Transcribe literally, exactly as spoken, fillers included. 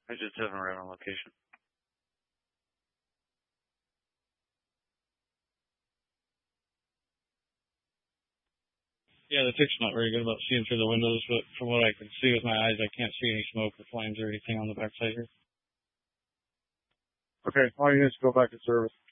I just haven't read on location. Yeah, the tic's not very good about seeing through the windows, but from what I can see with my eyes, I can't see any smoke or flames or anything on the backside here. Okay, all units go back to service.